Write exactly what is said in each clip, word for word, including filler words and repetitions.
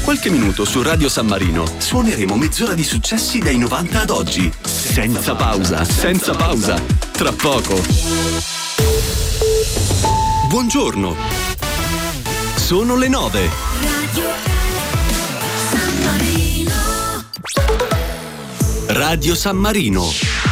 qualche minuto su Radio San Marino suoneremo mezz'ora di successi dai novanta ad oggi. Senza pausa, senza pausa. Tra poco. Buongiorno. Sono le nove. Radio San Marino. Radio San Marino.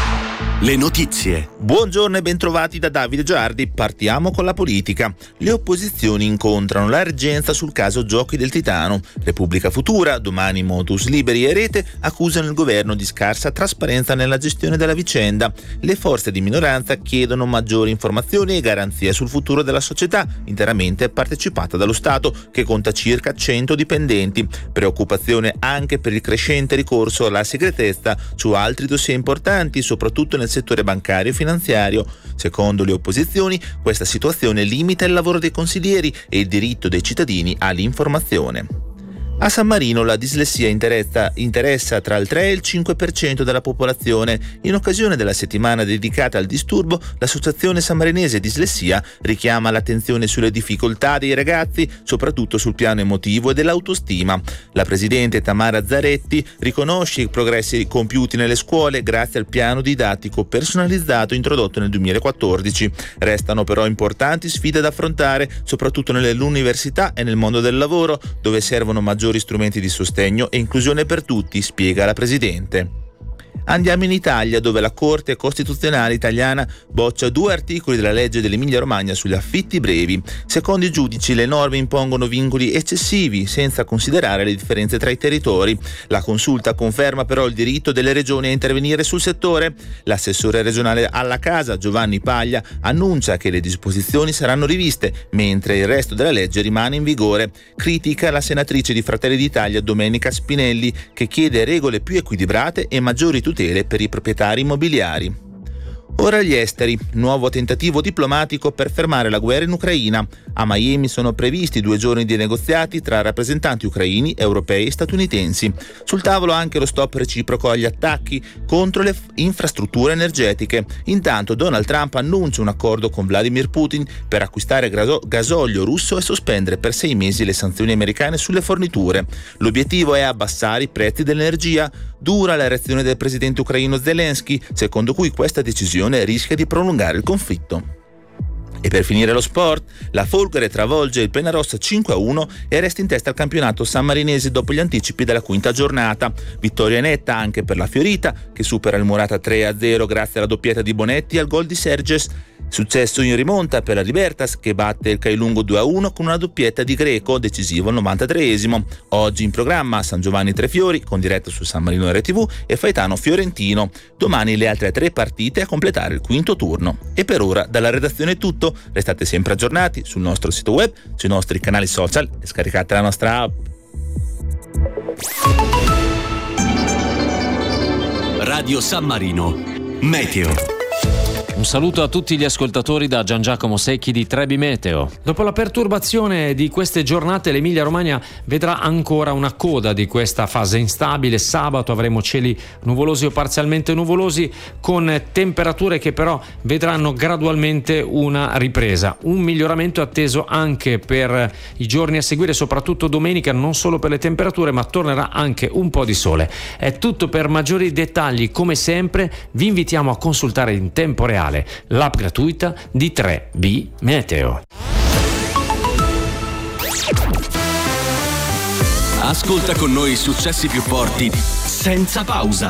Le notizie. Buongiorno e bentrovati da Davide Giardi. Partiamo con la politica. Le opposizioni incontrano l'urgenza sul caso Giochi del Titano. Repubblica Futura, Domani, Modus Liberi e Rete accusano il governo di scarsa trasparenza nella gestione della vicenda. Le forze di minoranza chiedono maggiori informazioni e garanzie sul futuro della società, interamente partecipata dallo Stato, che conta circa cento dipendenti. Preoccupazione anche per il crescente ricorso alla segretezza su altri dossier importanti, soprattutto nel settore bancario e finanziario. Secondo le opposizioni, questa situazione limita il lavoro dei consiglieri e il diritto dei cittadini all'informazione. A San Marino la dislessia interessa, interessa tra il tre e il cinque per cento della popolazione. In occasione della settimana dedicata al disturbo, l'associazione sammarinese Dislessia richiama l'attenzione sulle difficoltà dei ragazzi, soprattutto sul piano emotivo e dell'autostima. La presidente Tamara Zaretti riconosce i progressi compiuti nelle scuole grazie al piano didattico personalizzato introdotto nel duemilaquattordici. Restano però importanti sfide da affrontare, soprattutto nell'università e nel mondo del lavoro, dove servono maggiori strumenti di sostegno e inclusione per tutti, spiega la presidente. Andiamo in Italia, dove la Corte Costituzionale italiana boccia due articoli della legge dell'Emilia-Romagna sugli affitti brevi. Secondo i giudici, le norme impongono vincoli eccessivi senza considerare le differenze tra i territori. La consulta conferma però il diritto delle regioni a intervenire sul settore. L'assessore regionale alla casa, Giovanni Paglia, annuncia che le disposizioni saranno riviste, mentre il resto della legge rimane in vigore. Critica la senatrice di Fratelli d'Italia, Domenica Spinelli, che chiede regole più equilibrate e maggiori tutele per i proprietari immobiliari. Ora gli esteri, nuovo tentativo diplomatico per fermare la guerra in Ucraina. A Miami sono previsti due giorni di negoziati tra rappresentanti ucraini, europei e statunitensi. Sul tavolo anche lo stop reciproco agli attacchi contro le f- infrastrutture energetiche. Intanto Donald Trump annuncia un accordo con Vladimir Putin per acquistare graso- gasolio russo e sospendere per sei mesi le sanzioni americane sulle forniture. L'obiettivo è abbassare i prezzi dell'energia. Dura la reazione del presidente ucraino Zelensky, secondo cui questa decisione rischia di prolungare il conflitto. E per finire lo sport, la Folgore travolge il Penarossa cinque a uno e resta in testa al campionato sammarinese dopo gli anticipi della quinta giornata. Vittoria netta anche per la Fiorita, che supera il Murata tre a zero grazie alla doppietta di Bonetti e al gol di Serges. Successo in rimonta per la Libertas, che batte il Cailungo due a uno con una doppietta di Greco, decisivo al novantatreesimo. Oggi in programma San Giovanni Trefiori, con diretta su San Marino R T V, e Faetano Fiorentino. Domani le altre tre partite a completare il quinto turno. E per ora dalla redazione è tutto. Restate sempre aggiornati sul nostro sito web, sui nostri canali social e scaricate la nostra app. Radio San Marino. Meteo. Un saluto a tutti gli ascoltatori da Gian Giacomo Secchi di Trebi Meteo. Dopo la perturbazione di queste giornate, l'Emilia Romagna vedrà ancora una coda di questa fase instabile. Sabato avremo cieli nuvolosi o parzialmente nuvolosi, con temperature che però vedranno gradualmente una ripresa. Un miglioramento atteso anche per i giorni a seguire, soprattutto domenica, non solo per le temperature, ma tornerà anche un po' di sole. È tutto. Per maggiori dettagli, come sempre, vi invitiamo a consultare in tempo reale l'app gratuita di tre B Meteo. Ascolta con noi i successi più forti senza pausa.